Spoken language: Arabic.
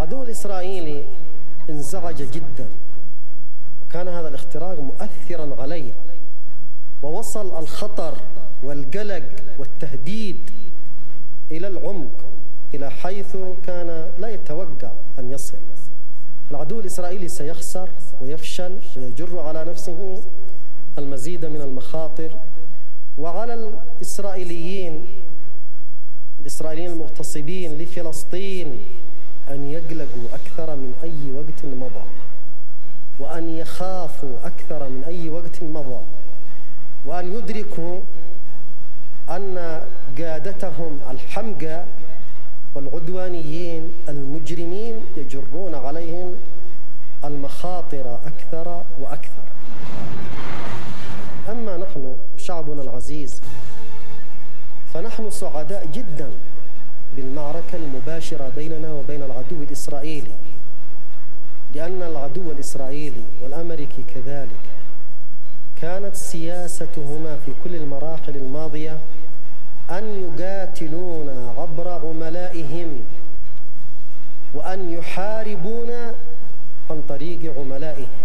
العدو الإسرائيلي انزعج جدا، وكان هذا الاختراق مؤثرا عليه، ووصل الخطر والقلق والتهديد إلى العمق، إلى حيث كان لا يتوقع أن يصل. العدو الإسرائيلي سيخسر ويفشل ويجر على نفسه المزيد من المخاطر، وعلى الإسرائيليين المغتصبين لفلسطين أن يقلقوا أكثر من أي وقت مضى، وأن يخافوا أكثر من أي وقت مضى، وأن يدركوا أن قادتهم الحمقى والعدوانيين المجرمين يجرون عليهم المخاطر أكثر وأكثر. أما نحن شعبنا العزيز فنحن سعداء جدا بالمعركة المباشرة بيننا وبين العدو الإسرائيلي، لأن العدو الإسرائيلي والأمريكي كذلك كانت سياستهما في كل المراحل الماضية أن يقاتلون عبر عملائهم، وأن يحاربون عن طريق عملائهم.